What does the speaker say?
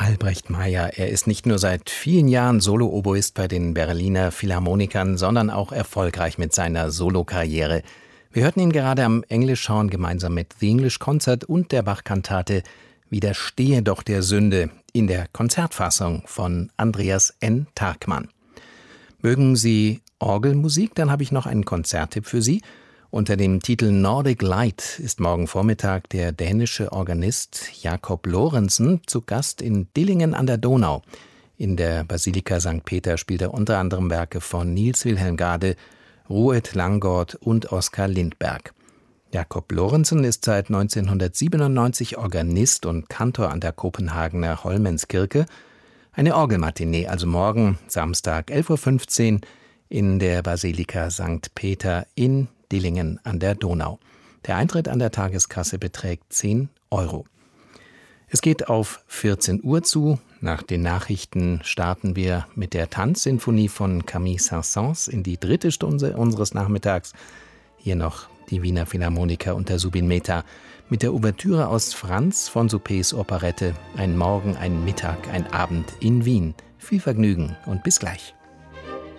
Albrecht Meier, er ist nicht nur seit vielen Jahren Solo-Oboist bei den Berliner Philharmonikern, sondern auch erfolgreich mit seiner Solokarriere. Wir hörten ihn gerade am English Horn gemeinsam mit The English Concert und der Bach-Kantate Widerstehe doch der Sünde in der Konzertfassung von Andreas N. Tagmann. Mögen Sie Orgelmusik? Dann habe ich noch einen Konzerttipp für Sie. Unter dem Titel Nordic Light ist morgen Vormittag der dänische Organist Jakob Lorentzen zu Gast in Dillingen an der Donau. In der Basilika St. Peter spielt er unter anderem Werke von Niels Wilhelm Gade, Rued Langgaard und Oskar Lindberg. Jakob Lorentzen ist seit 1997 Organist und Kantor an der Kopenhagener Holmenskirke. Eine Orgelmatinee, also morgen, Samstag, 11.15 Uhr in der Basilika St. Peter in Dillingen an der Donau. Der Eintritt an der Tageskasse beträgt 10 €. Es geht auf 14 Uhr zu. Nach den Nachrichten starten wir mit der Tanzsinfonie von Camille Saint-Saëns in die 3. Stunde unseres Nachmittags. Hier noch die Wiener Philharmoniker unter Subin Mehta mit der Ouvertüre aus Franz von Suppés Operette Ein Morgen, ein Mittag, ein Abend in Wien. Viel Vergnügen und bis gleich.